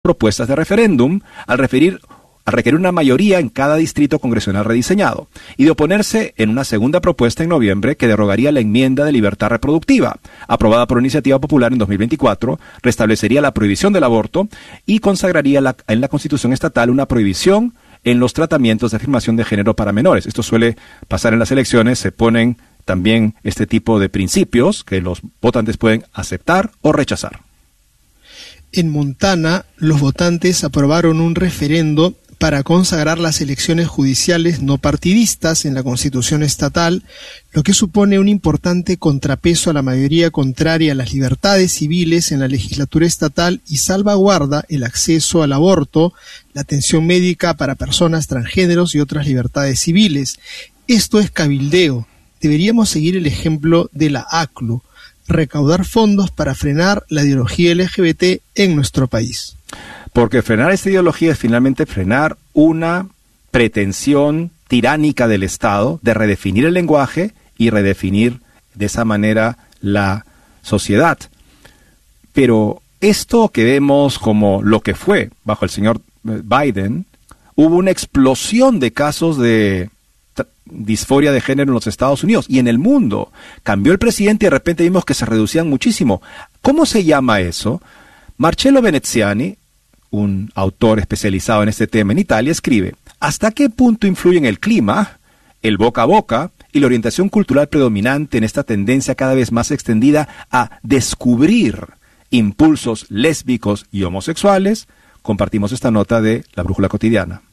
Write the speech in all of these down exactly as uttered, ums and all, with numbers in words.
propuestas de referéndum al referir a requerir una mayoría en cada distrito congresional rediseñado, y de oponerse en una segunda propuesta en noviembre que derogaría la enmienda de libertad reproductiva, aprobada por iniciativa popular en dos mil veinticuatro, restablecería la prohibición del aborto y consagraría la, en la Constitución estatal una prohibición en los tratamientos de afirmación de género para menores. Esto suele pasar en las elecciones, se ponen también este tipo de principios que los votantes pueden aceptar o rechazar. En Montana, los votantes aprobaron un referendo para consagrar las elecciones judiciales no partidistas en la Constitución estatal, lo que supone un importante contrapeso a la mayoría contraria a las libertades civiles en la legislatura estatal y salvaguarda el acceso al aborto, la atención médica para personas transgéneros y otras libertades civiles. Esto es cabildeo. Deberíamos seguir el ejemplo de la A C L U, recaudar fondos para frenar la ideología L G B T en nuestro país. Porque frenar esta ideología es finalmente frenar una pretensión tiránica del Estado de redefinir el lenguaje y redefinir de esa manera la sociedad. Pero esto que vemos como lo que fue bajo el señor Biden, hubo una explosión de casos de disforia de género en los Estados Unidos y en el mundo. Cambió el presidente y de repente vimos que se reducían muchísimo. ¿Cómo se llama eso? Marcello Veneziani, un autor especializado en este tema en Italia, escribe: ¿hasta qué punto influyen el clima, el boca a boca y la orientación cultural predominante en esta tendencia cada vez más extendida a descubrir impulsos lésbicos y homosexuales? Compartimos esta nota de La Brújula Cotidiana.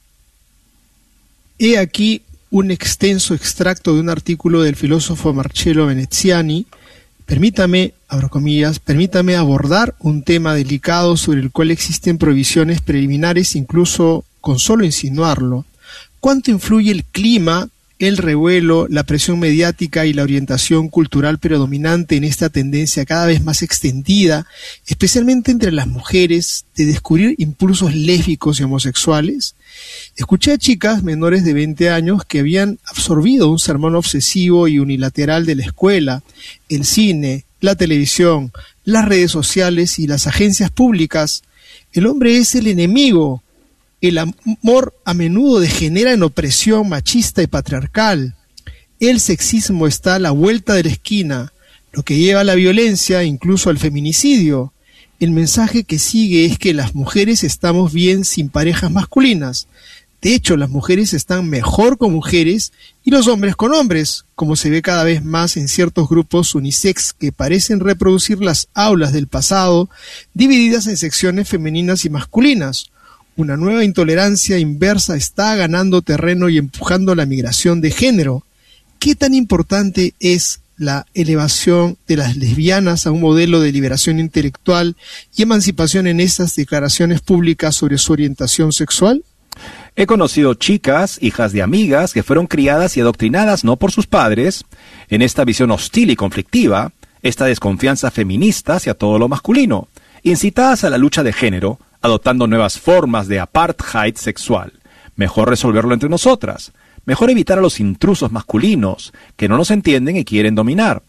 He aquí un extenso extracto de un artículo del filósofo Marcello Veneziani. Permítame, abro comillas, permítame abordar un tema delicado sobre el cual existen provisiones preliminares, incluso con solo insinuarlo. ¿Cuánto influye el clima, el revuelo, la presión mediática y la orientación cultural predominante en esta tendencia cada vez más extendida, especialmente entre las mujeres, de descubrir impulsos lésbicos y homosexuales? Escuché a chicas menores de veinte años que habían absorbido un sermón obsesivo y unilateral de la escuela, el cine, la televisión, las redes sociales y las agencias públicas. El hombre es el enemigo. El amor a menudo degenera en opresión machista y patriarcal. El sexismo está a la vuelta de la esquina, lo que lleva a la violencia, incluso al feminicidio. El mensaje que sigue es que las mujeres estamos bien sin parejas masculinas. De hecho, las mujeres están mejor con mujeres y los hombres con hombres, como se ve cada vez más en ciertos grupos unisex que parecen reproducir las aulas del pasado, divididas en secciones femeninas y masculinas. Una nueva intolerancia inversa está ganando terreno y empujando la migración de género. ¿Qué tan importante es la elevación de las lesbianas a un modelo de liberación intelectual y emancipación en esas declaraciones públicas sobre su orientación sexual? He conocido chicas, hijas de amigas, que fueron criadas y adoctrinadas no por sus padres, en esta visión hostil y conflictiva, esta desconfianza feminista hacia todo lo masculino, incitadas a la lucha de género, adoptando nuevas formas de apartheid sexual. Mejor resolverlo entre nosotras. Mejor evitar a los intrusos masculinos que no nos entienden y quieren dominar.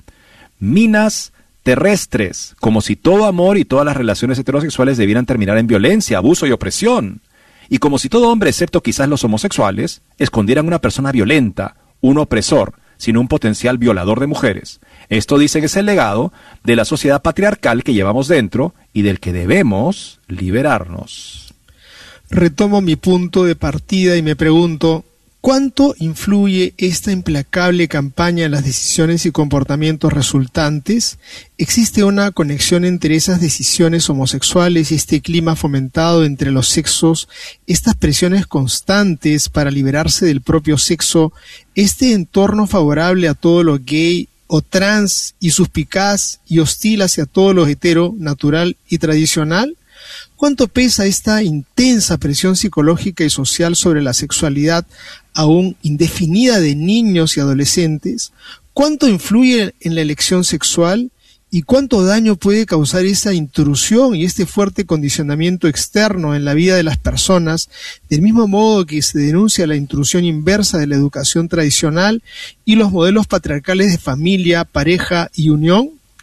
Minas terrestres, como si todo amor y todas las relaciones heterosexuales debieran terminar en violencia, abuso y opresión. Y como si todo hombre, excepto quizás los homosexuales, escondieran una persona violenta, un opresor, sino un potencial violador de mujeres. Esto, dicen, es el legado de la sociedad patriarcal que llevamos dentro y del que debemos liberarnos. Retomo mi punto de partida y me pregunto, ¿cuánto influye esta implacable campaña en las decisiones y comportamientos resultantes? ¿Existe una conexión entre esas decisiones homosexuales y este clima fomentado entre los sexos, estas presiones constantes para liberarse del propio sexo, este entorno favorable a todo lo gay o trans y suspicaz y hostil hacia todo lo hetero, natural y tradicional? ¿Cuánto pesa esta intensa presión psicológica y social sobre la sexualidad aún indefinida de niños y adolescentes? ¿Cuánto influye en la elección sexual? ¿Y cuánto daño puede causar esa intrusión y este fuerte condicionamiento externo en la vida de las personas, del mismo modo que se denuncia la intrusión inversa de la educación tradicional y los modelos patriarcales de familia, pareja y unión?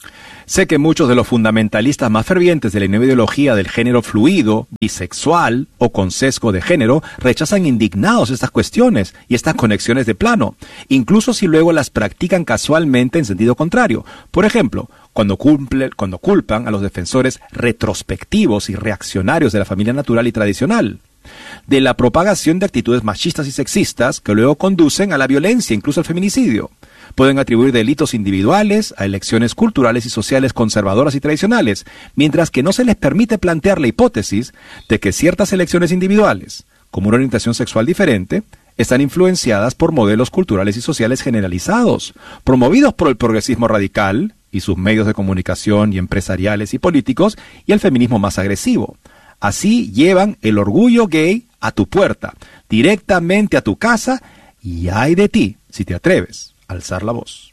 Sé que muchos de los fundamentalistas más fervientes de la nueva ideología del género fluido, bisexual o con sesgo de género rechazan indignados estas cuestiones y estas conexiones de plano, incluso si luego las practican casualmente en sentido contrario. Por ejemplo, cuando, cumple, cuando culpan a los defensores retrospectivos y reaccionarios de la familia natural y tradicional de la propagación de actitudes machistas y sexistas que luego conducen a la violencia, incluso al feminicidio. Pueden atribuir delitos individuales a elecciones culturales y sociales conservadoras y tradicionales, mientras que no se les permite plantear la hipótesis de que ciertas elecciones individuales, como una orientación sexual diferente, están influenciadas por modelos culturales y sociales generalizados, promovidos por el progresismo radical y sus medios de comunicación y empresariales y políticos, y el feminismo más agresivo. Así llevan el orgullo gay a tu puerta, directamente a tu casa, y ay de ti si te atreves a alzar la voz.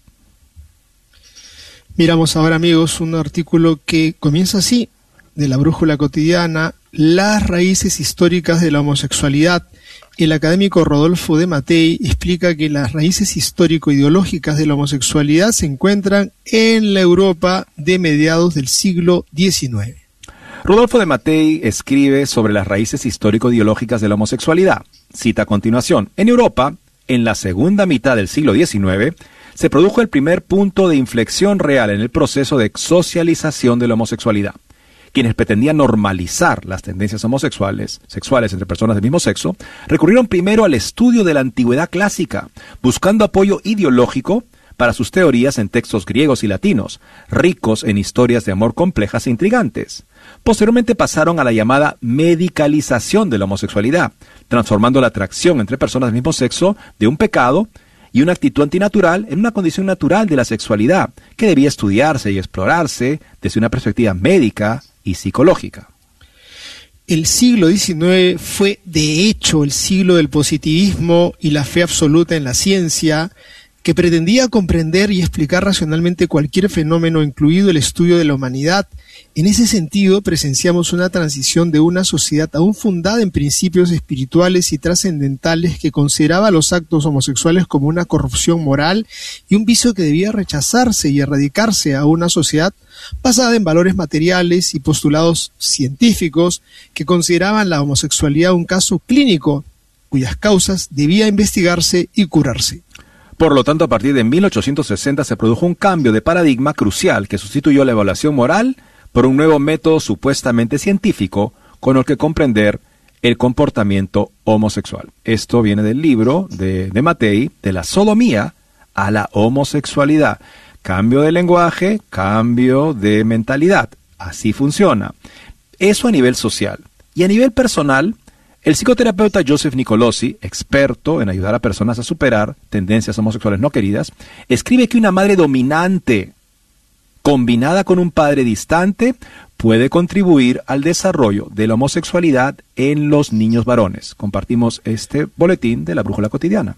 Miramos ahora, amigos, un artículo que comienza así, de la Brújula Cotidiana: las raíces históricas de la homosexualidad. El académico Rodolfo de Mattei explica que las raíces histórico-ideológicas de la homosexualidad se encuentran en la Europa de mediados del siglo diecinueve. Rodolfo de Mattei escribe sobre las raíces histórico-ideológicas de la homosexualidad. Cita a continuación: en Europa, en la segunda mitad del siglo diecinueve, se produjo el primer punto de inflexión real en el proceso de socialización de la homosexualidad. Quienes pretendían normalizar las tendencias homosexuales, sexuales entre personas del mismo sexo, recurrieron primero al estudio de la antigüedad clásica, buscando apoyo ideológico para sus teorías en textos griegos y latinos, ricos en historias de amor complejas e intrigantes. Posteriormente pasaron a la llamada medicalización de la homosexualidad, transformando la atracción entre personas del mismo sexo de un pecado y una actitud antinatural en una condición natural de la sexualidad, que debía estudiarse y explorarse desde una perspectiva médica y psicológica. El siglo diecinueve fue, de hecho, el siglo del positivismo y la fe absoluta en la ciencia, que pretendía comprender y explicar racionalmente cualquier fenómeno, incluido el estudio de la humanidad. En ese sentido, presenciamos una transición de una sociedad aún fundada en principios espirituales y trascendentales que consideraba los actos homosexuales como una corrupción moral y un vicio que debía rechazarse y erradicarse, a una sociedad basada en valores materiales y postulados científicos que consideraban la homosexualidad un caso clínico cuyas causas debía investigarse y curarse. Por lo tanto, a partir de mil ochocientos sesenta se produjo un cambio de paradigma crucial que sustituyó la evaluación moral por un nuevo método supuestamente científico con el que comprender el comportamiento homosexual. Esto viene del libro de, de Mattei, de la sodomía a la homosexualidad. Cambio de lenguaje, cambio de mentalidad. Así funciona. Eso a nivel social. Y a nivel personal, el psicoterapeuta Joseph Nicolosi, experto en ayudar a personas a superar tendencias homosexuales no queridas, escribe que una madre dominante, combinada con un padre distante, puede contribuir al desarrollo de la homosexualidad en los niños varones. Compartimos este boletín de la Brújula Cotidiana.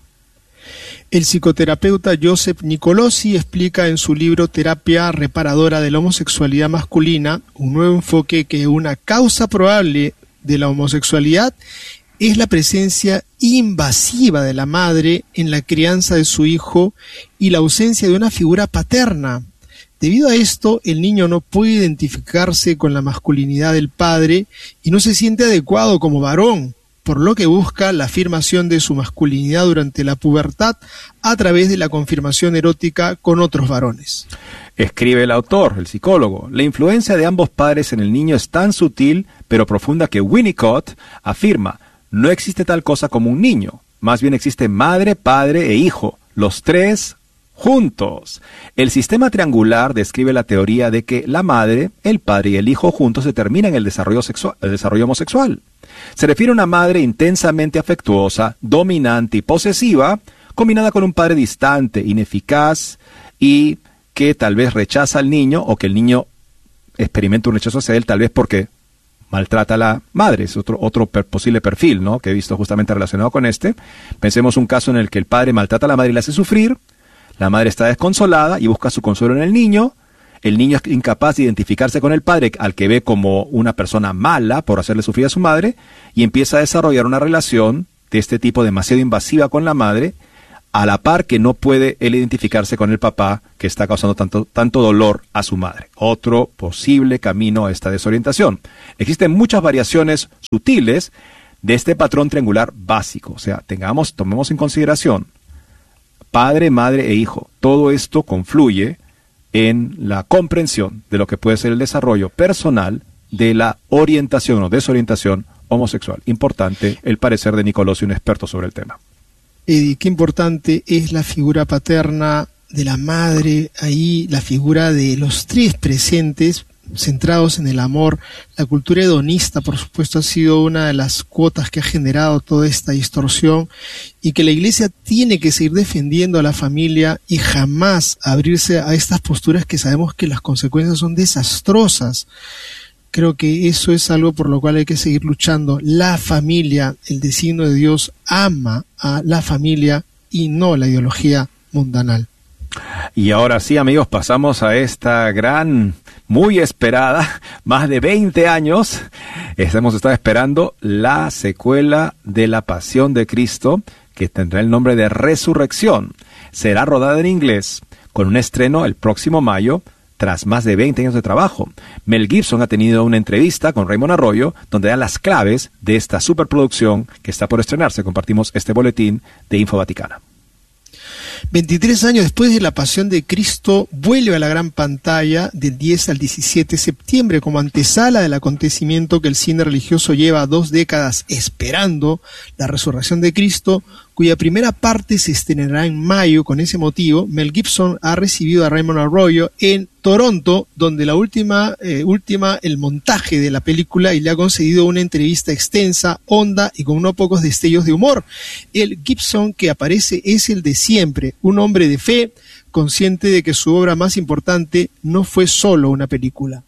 El psicoterapeuta Joseph Nicolosi explica en su libro Terapia Reparadora de la Homosexualidad Masculina un nuevo enfoque que una causa probable de la homosexualidad es la presencia invasiva de la madre en la crianza de su hijo y la ausencia de una figura paterna. Debido a esto, el niño no puede identificarse con la masculinidad del padre y no se siente adecuado como varón, por lo que busca la afirmación de su masculinidad durante la pubertad a través de la confirmación erótica con otros varones. Escribe el autor, el psicólogo: la influencia de ambos padres en el niño es tan sutil pero profunda que Winnicott afirma: no existe tal cosa como un niño, más bien existe madre, padre e hijo, los tres juntos. El sistema triangular describe la teoría de que la madre, el padre y el hijo juntos determinan el desarrollo sexual, el desarrollo homosexual. Se refiere a una madre intensamente afectuosa, dominante y posesiva, combinada con un padre distante, ineficaz y que tal vez rechaza al niño, o que el niño experimenta un rechazo hacia él, tal vez porque maltrata a la madre. Es otro, otro per, posible perfil, ¿no?, que he visto justamente relacionado con este. Pensemos un caso en el que el padre maltrata a la madre y la hace sufrir. La madre está desconsolada y busca su consuelo en el niño. El niño es incapaz de identificarse con el padre, al que ve como una persona mala por hacerle sufrir a su madre, y empieza a desarrollar una relación de este tipo demasiado invasiva con la madre, a la par que no puede él identificarse con el papá que está causando tanto, tanto dolor a su madre. Otro posible camino a esta desorientación. Existen muchas variaciones sutiles de este patrón triangular básico. O sea, tengamos, tomemos en consideración padre, madre e hijo. Todo esto confluye en la comprensión de lo que puede ser el desarrollo personal de la orientación o desorientación homosexual. Importante el parecer de Nicolosi, un experto sobre el tema. Eddie, qué importante es la figura paterna de la madre, ahí la figura de los tres presentes centrados en el amor. La cultura hedonista, por supuesto, ha sido una de las cuotas que ha generado toda esta distorsión, y que la Iglesia tiene que seguir defendiendo a la familia y jamás abrirse a estas posturas que sabemos que las consecuencias son desastrosas. Creo que eso es algo por lo cual hay que seguir luchando. La familia, el designio de Dios, ama a la familia y no la ideología mundanal. Y ahora sí, amigos, pasamos a esta gran, muy esperada, más de veinte años, hemos estado esperando la secuela de La Pasión de Cristo, que tendrá el nombre de Resurrección. Será rodada en inglés, con un estreno el próximo mayo, tras más de veinte años de trabajo. Mel Gibson ha tenido una entrevista con Raymond Arroyo, donde da las claves de esta superproducción que está por estrenarse. Compartimos este boletín de Info Vaticana. veintitrés años después de La Pasión de Cristo, vuelve a la gran pantalla del diez al diecisiete de septiembre como antesala del acontecimiento que el cine religioso lleva dos décadas esperando, la resurrección de Cristo, cuya primera parte se estrenará en mayo. Con ese motivo, Mel Gibson ha recibido a Raymond Arroyo en Toronto, donde la última, eh, última el montaje de la película, y le ha concedido una entrevista extensa, honda y con no pocos destellos de humor. El Gibson que aparece es el de siempre, un hombre de fe, consciente de que su obra más importante no fue solo una película.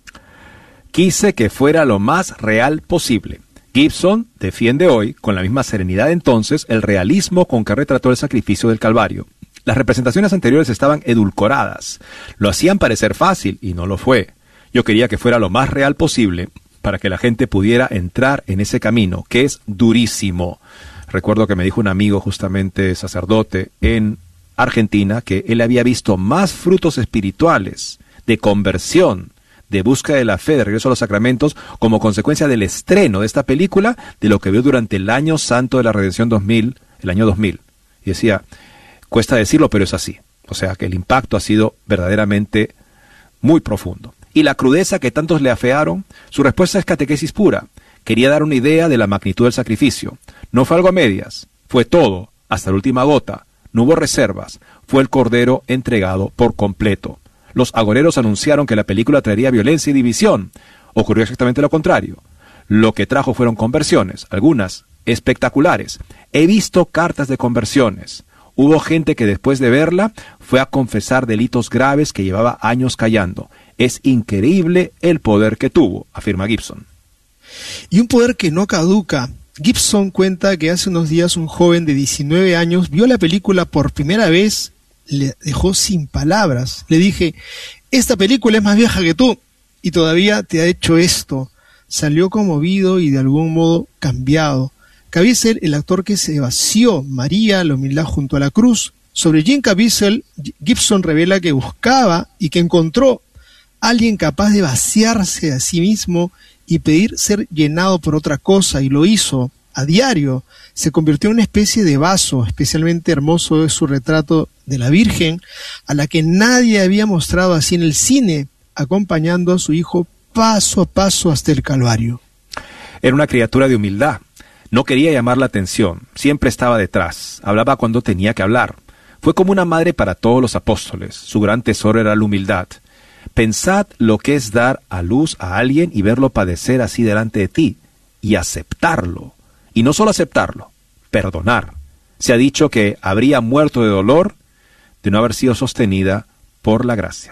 Quise que fuera lo más real posible. Gibson defiende hoy, con la misma serenidad de entonces, el realismo con que retrató el sacrificio del Calvario. Las representaciones anteriores estaban edulcoradas. Lo hacían parecer fácil y no lo fue. Yo quería que fuera lo más real posible para que la gente pudiera entrar en ese camino, que es durísimo. Recuerdo que me dijo un amigo, justamente sacerdote, en Argentina, que él había visto más frutos espirituales de conversión, de búsqueda de la fe, de regreso a los sacramentos, como consecuencia del estreno de esta película, de lo que vio durante el año santo de la Redención dos mil, el año dos mil. Y decía, cuesta decirlo, pero es así. O sea, que el impacto ha sido verdaderamente muy profundo. Y la crudeza que tantos le afearon, su respuesta es catequesis pura. Quería dar una idea de la magnitud del sacrificio. No fue algo a medias, fue todo, hasta la última gota. No hubo reservas, fue el cordero entregado por completo. Los agoreros anunciaron que la película traería violencia y división. Ocurrió exactamente lo contrario. Lo que trajo fueron conversiones, algunas espectaculares. He visto cartas de conversiones. Hubo gente que después de verla fue a confesar delitos graves que llevaba años callando. Es increíble el poder que tuvo, afirma Gibson. Y un poder que no caduca. Gibson cuenta que hace unos días un joven de diecinueve años vio la película por primera vez. Le dejó sin palabras. Le dije, esta película es más vieja que tú y todavía te ha hecho esto. Salió conmovido y de algún modo cambiado. Caviezel, el actor que se vació María, la humildad junto a la cruz. Sobre Jim Caviezel, Gibson revela que buscaba y que encontró alguien capaz de vaciarse a sí mismo y pedir ser llenado por otra cosa, y lo hizo a diario. Se convirtió en una especie de vaso. Especialmente hermoso es su retrato de la Virgen, a la que nadie había mostrado así en el cine, acompañando a su hijo paso a paso hasta el Calvario. Era una criatura de humildad. No quería llamar la atención, siempre estaba detrás, hablaba cuando tenía que hablar. Fue como una madre para todos los apóstoles, su gran tesoro era la humildad. Pensad lo que es dar a luz a alguien y verlo padecer así delante de ti, y aceptarlo. Y no solo aceptarlo, perdonar. Se ha dicho que habría muerto de dolor de no haber sido sostenida por la gracia.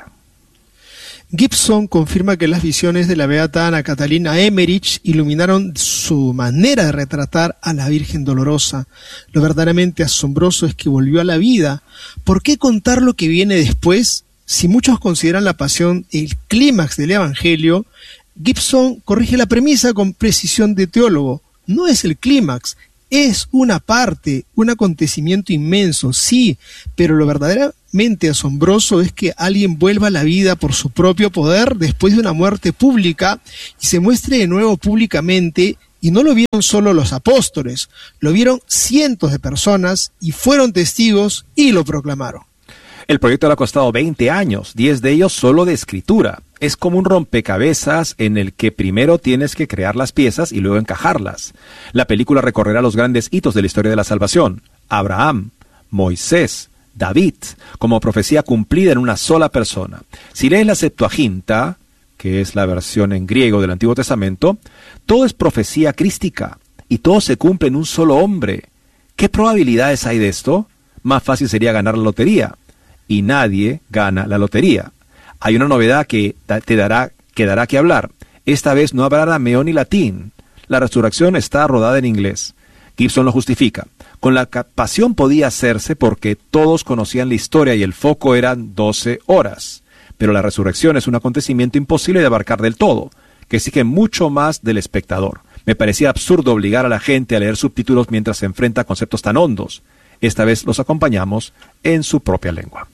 Gibson confirma que las visiones de la beata Ana Catalina Emmerich iluminaron su manera de retratar a la Virgen Dolorosa. Lo verdaderamente asombroso es que volvió a la vida. ¿Por qué contar lo que viene después? Si muchos consideran la pasión el clímax del Evangelio, Gibson corrige la premisa con precisión de teólogo. No es el clímax, Es una parte, un acontecimiento inmenso, sí, pero lo verdaderamente asombroso es que alguien vuelva a la vida por su propio poder después de una muerte pública y se muestre de nuevo públicamente. Y no lo vieron solo los apóstoles, lo vieron cientos de personas y fueron testigos y lo proclamaron. El proyecto le ha costado veinte años, diez de ellos solo de escritura. Es como un rompecabezas en el que primero tienes que crear las piezas y luego encajarlas. La película recorrerá los grandes hitos de la historia de la salvación. Abraham, Moisés, David, como profecía cumplida en una sola persona. Si lees la Septuaginta, que es la versión en griego del Antiguo Testamento, todo es profecía crística y todo se cumple en un solo hombre. ¿Qué probabilidades hay de esto? Más fácil sería ganar la lotería. Y nadie gana la lotería. Hay una novedad que te dará, que dará que hablar. Esta vez no habrá arameo ni latín. La resurrección está rodada en inglés. Gibson lo justifica. Con la pasión podía hacerse porque todos conocían la historia y el foco eran doce horas. Pero la resurrección es un acontecimiento imposible de abarcar del todo, que exige mucho más del espectador. Me parecía absurdo obligar a la gente a leer subtítulos mientras se enfrenta a conceptos tan hondos. Esta vez los acompañamos en su propia lengua.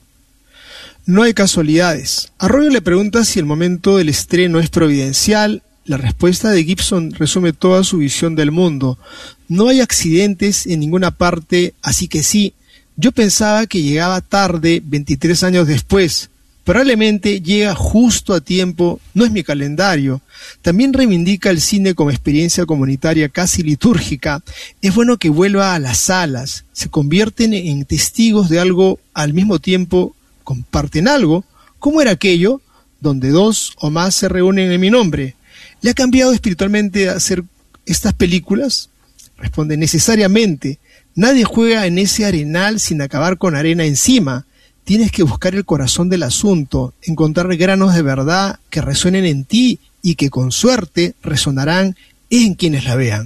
No hay casualidades. Arroyo le pregunta si el momento del estreno es providencial. La respuesta de Gibson resume toda su visión del mundo. No hay accidentes en ninguna parte, así que sí. Yo pensaba que llegaba tarde, veintitrés años después. Probablemente llega justo a tiempo, no es mi calendario. También reivindica el cine como experiencia comunitaria casi litúrgica. Es bueno que vuelva a las salas, se convierten en testigos de algo al mismo tiempo, comparten algo. ¿Cómo era aquello? Donde dos o más se reúnen en mi nombre. ¿Le ha cambiado espiritualmente hacer estas películas? Responde, necesariamente. Nadie juega en ese arenal sin acabar con arena encima. Tienes que buscar el corazón del asunto, encontrar granos de verdad que resuenen en ti y que con suerte resonarán en quienes la vean.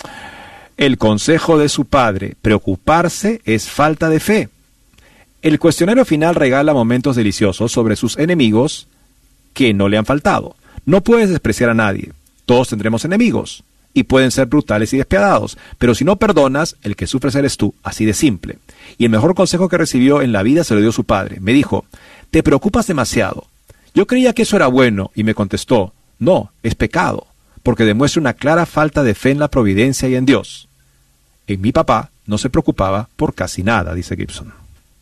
El consejo de su padre, preocuparse es falta de fe. El cuestionario final regala momentos deliciosos sobre sus enemigos que no le han faltado. No puedes despreciar a nadie. Todos tendremos enemigos y pueden ser brutales y despiadados, pero si no perdonas, el que sufres eres tú, así de simple. Y el mejor consejo que recibió en la vida se lo dio su padre. Me dijo, te preocupas demasiado. Yo creía que eso era bueno y me contestó, no, es pecado, porque demuestra una clara falta de fe en la providencia y en Dios. En mi papá no se preocupaba por casi nada, dice Gibson.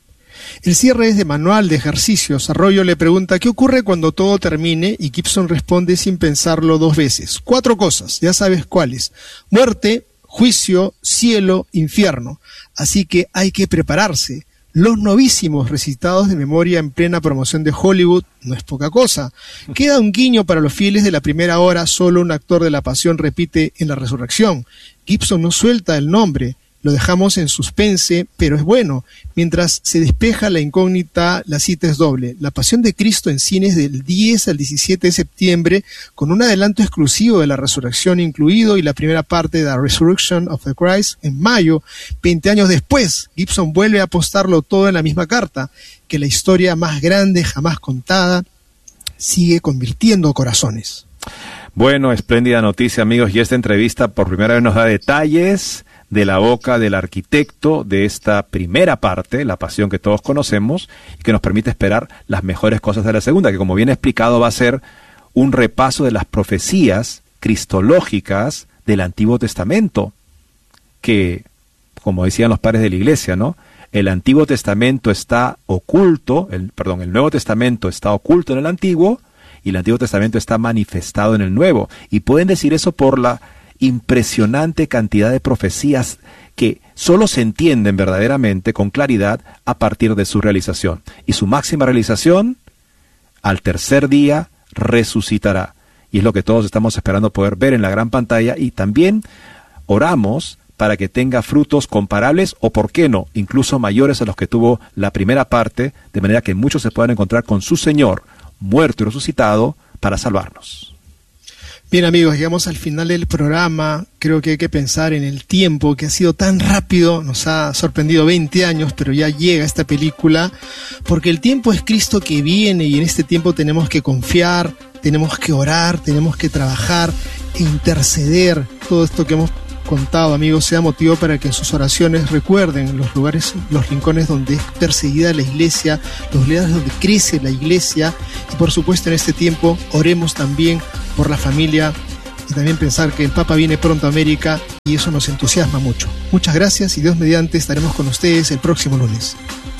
El cierre es de manual de ejercicios. Arroyo le pregunta ¿qué ocurre cuando todo termine? Y Gibson responde sin pensarlo dos veces. Cuatro cosas, ya sabes cuáles. Muerte, juicio, cielo, infierno. Así que hay que prepararse. Los novísimos recitados de memoria en plena promoción de Hollywood no es poca cosa. Queda un guiño para los fieles de la primera hora, solo un actor de la pasión repite en la resurrección. Gibson no suelta el nombre. Lo dejamos en suspense, pero es bueno. Mientras se despeja la incógnita, la cita es doble. La Pasión de Cristo en cines del diez al diecisiete de septiembre, con un adelanto exclusivo de la resurrección incluido, y la primera parte de The Resurrection of the Christ en mayo, veinte años después. Gibson vuelve a apostarlo todo en la misma carta, que la historia más grande jamás contada sigue convirtiendo corazones. Bueno, espléndida noticia, amigos, y esta entrevista por primera vez nos da detalles de la boca del arquitecto de esta primera parte, la pasión que todos conocemos, y que nos permite esperar las mejores cosas de la segunda, que como bien explicado va a ser un repaso de las profecías cristológicas del Antiguo Testamento, que, como decían los padres de la Iglesia, ¿no? El Antiguo Testamento está oculto, el, perdón, el Nuevo Testamento está oculto en el Antiguo, y el Antiguo Testamento está manifestado en el Nuevo. Y pueden decir eso por la impresionante cantidad de profecías que solo se entienden verdaderamente con claridad a partir de su realización. Y su máxima realización, al tercer día, resucitará. Y es lo que todos estamos esperando poder ver en la gran pantalla, y también oramos para que tenga frutos comparables o, por qué no, incluso mayores a los que tuvo la primera parte, de manera que muchos se puedan encontrar con su Señor, muerto y resucitado, para salvarnos. Bien, amigos, llegamos al final del programa. Creo que hay que pensar en el tiempo que ha sido tan rápido. Nos ha sorprendido veinte años, pero ya llega esta película, porque el tiempo es Cristo que viene, y en este tiempo tenemos que confiar, tenemos que orar, tenemos que trabajar e interceder. Todo esto que hemos contado, amigos, sea motivo para que en sus oraciones recuerden los lugares, los rincones donde es perseguida la iglesia, los lugares donde crece la iglesia, y por supuesto en este tiempo oremos también por la familia, y también pensar que el Papa viene pronto a América y eso nos entusiasma mucho. Muchas gracias y Dios mediante estaremos con ustedes el próximo lunes.